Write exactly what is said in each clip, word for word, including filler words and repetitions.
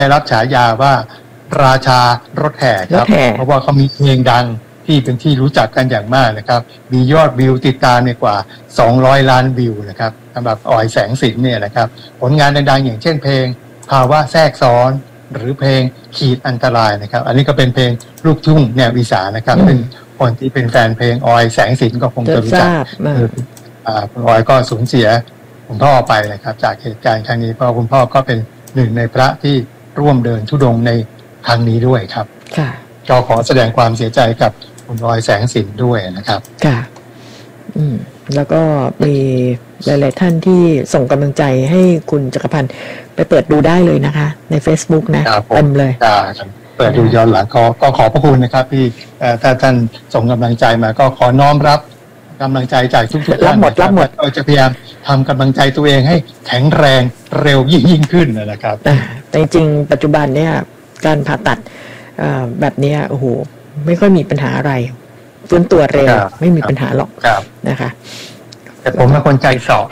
ได้รับฉายาว่าราชารถแห่ครับเพราะว่าเขามีเพลงดังที่เป็นที่รู้จักกันอย่างมากนะครับมียอดวิวติดตามเนี่ยกว่าสองร้อยล้านวิวนะครับสำหรับออยแสงสินเนี่ยนะครับผลงานดังๆอย่างเช่นเพลงภาวะแทรกซ้อนหรือเพลงขีดอันตรายนะครับอันนี้ก็เป็นเพลงลูกทุ่งแนวอีสานนะครับซึ่งคนที่เป็นแฟนเพลงออยแสงสินก็คงจะรู้จักคุณออยก็สูญเสียคุณพ่อไปนะครับจากเหตุการณ์ครั้งนี้เพราะคุณพ่อก็เป็นหนึ่งในพระที่ร่วมเดินธุดงค์ในครั้งนี้ด้วยครับก็ขอแสดงความเสียใจกับคุณออยแสงสินด้วยนะครับค่ะอืมแล้วก็มีหลายๆท่านที่ส่งกำลังใจให้คุณจักรพันธ์ไปเปิดดูได้เลยนะคะใน Facebook นะเต็มเลยเปิดดูย้อนหลังก็ก็ขอพระคุณนะครับที่ถ้าท่านส่งกำลังใจมาก็ขอน้อมรับกำลังใจจากทุกๆท่านรับหมดรับหมดเราจะพยายามทำกำลังใจตัวเองให้แข็งแรงเร็วยิ่งยิ่งขึ้นนะครับแต่จริงๆปัจจุบันเนี่ยการผ่าตัดแบบนี้โอ้โหไม่ค่อยมีปัญหาอะไรฟื้นตัวเร็วไม่มีปัญหาหรอกนะคะแต่ผมเป็นคนใจสอบ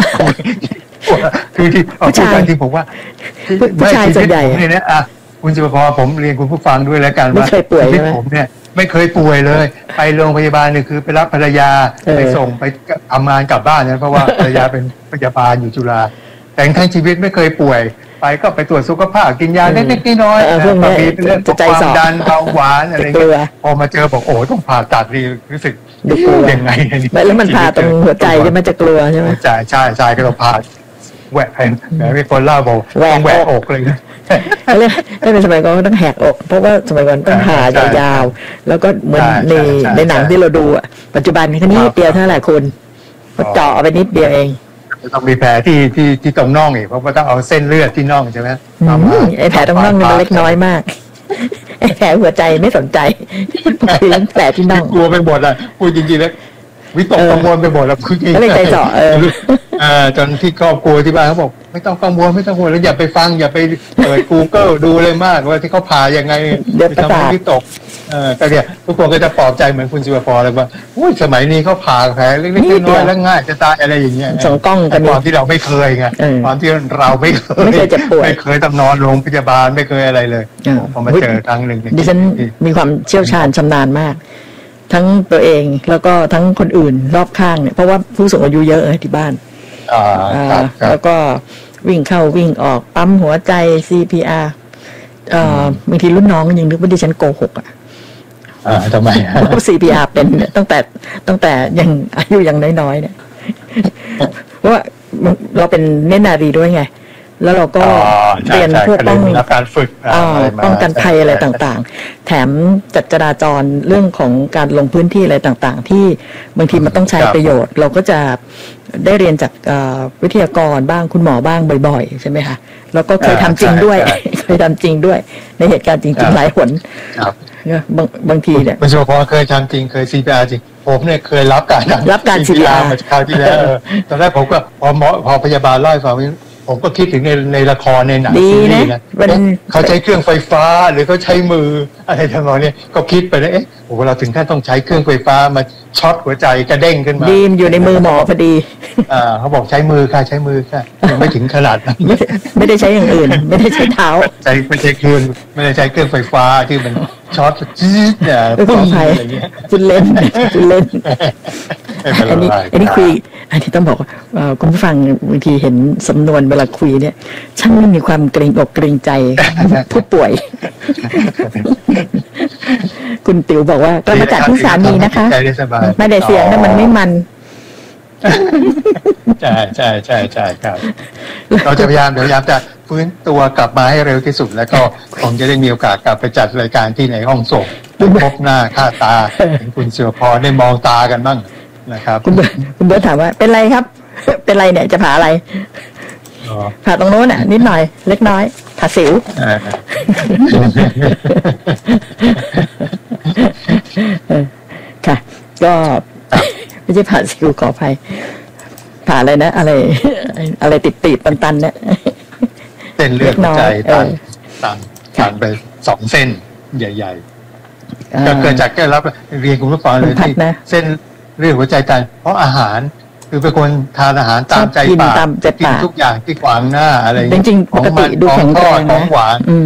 คือที่ผู้ชายที่ผมว่าผู้ชายส่วนใหญ่เนี่ยนะอ่ะคุณจิปภรผมเรียนคุณผู้ฟังด้วยแล้วกันว่าชีวิตผมเนี่ยไม่เคยป่วยเลยไปโรงพยาบาลเนี่ยคือไปรับภรรยาไปส่งไปทำงานกลับบ้านเนี่ยเพราะว่าภรรยาเป็นพยาบาลอยู่จุฬาแต่ทั้งชีวิตไม่เคยป่วยไปก็ไปตรวจสุขภาพกินยาเล็กๆน้อยๆบางทีเป็นเรื่องความดันเบาหวานอะไรเงี้ยพอมาเจอบอกโอ้ต้องผ่าตัดนี่รู้สึกยังไงแล้วมันผ่าตรงหัวใจจะมันจะกลัวใช่ไหมใช่ใช่ใช่ก็ต้องผ่าแหวกแหวกมีคนเล่าบอกต้องแหวกอกเลยนะถ้าเป็นสมัยก่อนก็ต้องแหกอกเพราะว่าสมัยก่อนต้องผ่ายาวๆแล้วก็เหมือนในในหนังที่เราดูอ่ะปัจจุบันแค่นี้เดียวเท่าไหร่คุณเจาะไปนิดเดียวเองต้องมีแผลที่ที่ที่ตรงน่องอีกเพราะว่าต้องเอาเส้นเลือดที่น่องใช่ไหมไอ้แผลตรงน่องมันเล็กน้อยมากไอ้แผลหัวใจไม่สนใจคือแผลที่น่องกลัวไปหมดอ่ะพูดจริงๆแล้ววิตกกังวลไปหมดแล้วคือก็เลยใจเจาะเออจนที่ครอบครัวที่บ้านเขาบอกไม่ต้องกังวลไม่ต้องกังวลแล้วอย่าไปฟังอย่าไปเปิด Google ดูเลยมากว่าที่เขาผ่ายังไงทำให้วิตกเออแต่เนี่ยทุกคนก็จะปลอบใจเหมือนคุณจิปภรเลยว่าอุ้ยสมัยนี้เขาผ่าแผลเล็กๆน้อยๆแล้วง่ายจะตายอะไรอย่างเงี้ยสองกล้องกันความที่เราไม่เคยไงความที่เราไม่เคยไม่เคยเจ็บป่วยไม่เคยต้องนอนโรงพยาบาลไม่เคยอะไรเลยพอมาเจอครั้งหนึ่งดิฉันมีความเชี่ยวชาญชำนาญมากทั้งตัวเองแล้วก็ทั้งคนอื่นรอบข้างเนี่ยเพราะว่าผู้สูงอายุเยอะที่บ้านแล้วก็วิ่งเข้าวิ่งออกปั๊มหัวใจ ซี พี อาร์ บางทีรุ่นน้องยังนึกว่าดิฉันโกหกอ่ะทำไมซี พี อาร์ เป็นตั้งแต่ตั้งแต่ยังอายุยังน้อยๆเนี่ยเพราะว่าเราเป็นเนตรนารีด้วยไงแล้วเราก็เรียนพวกป้องการฝึกป้องกันภัยอะไรต่างๆแถมจัดจราจรเรื่องของการลงพื้นที่อะไรต่างๆที่บางทีมันต้องใช้ประโยชน์เราก็จะได้เรียนจากวิทยากรบ้างคุณหมอบ้างบ่อยๆใช่ไหมคะแล้วก็เคยทำจริงด้วยเคยทำจริงด้วยในเหตุการณ์จริงๆหลายหนบางบางทีเนี่ยคุณโชพรเคยทำจริงเคย ซี พี อาร์ จริงผมเนี่ยเคยรับการรับการ ซี พี อาร์มาคราวที่แล้วตอนแรกผมก็พอหมอพอพยาบาลเล่าให้ฟังผมก็คิดถึงในในละครในหนังซีรีส์นะเขาใช้เครื่องไฟฟ้าหรือเขาใช้มืออะไรทำนองนี้ก็คิดไปแล้วเอ๊ะโอ้เราถึงขั้นต้องใช้เครื่องไฟฟ้ามาช็อตหัวใจกระเด้งขึ้นมาดีมอยู่ในมือหมอพอดีอ่าเขาบอกใช้มือค่ะใช้มือค่ะยังไม่ถึงขนาดนั้นไม่ได้ใช้อย่างอื่นไม่ได้ใช้เท้าใช้ไม่ใช่เครื่องไม่ได้ใช้เครื่องไฟฟ้าที่มันช็อตจี๊ดเนี่ยปลอดภัยจุดเล่นจุดเล่นอันนี้อันนี้คุยอันที่ต้องบอกว่าคุณผู้ฟังบางทีเห็นสำนวนเวลาคุยเนี่ยช่างไม่มีความเกรงอกเกรงใจผู้ป่วยคุณติ๋วบอกว่าก็มาจากที่สามีนะคะไม่ได้เสียงนะมันไม่มันใช่ใช่ใช่ใช่ครับเราจะพยายามพยายามจะฟื้นตัวกลับมาให้เร็วที่สุดแล้วก็คงจะได้มีโอกาสกลับไปจัดรายการที่ในห้องส่งพบหน้าค่าตาคุณจิปภรได้มองตากันบ้างนะครับคุณเบิร์ดคุณเบิร์ดถามว่าเป็นไรครับเป็นไรเนี่ยจะผ่าอะไรผ่าตรงโน้นอ่ะนิดหน่อยเล็กน้อยผ่าสิวค่ะก็ไม่ใช่ผ่าสิวขออภัยผ่าอะไรนะอะไรอะไรติดติดตันตันเนี่ยเส้นเลือดหัวใจตันตันตันไปสองเส้นใหญ่ๆก็เกิดจากแก้รับเรียนคุณผู้ฟังเลยที่เส้นเลือดหัวใจตันเพราะอาหารคือเป็นคนทานอาหารตามใจปากกินทุกอย่างที่ขวางหน้าอะไรจริงๆปกติดูแข็งแรงนะของหวาน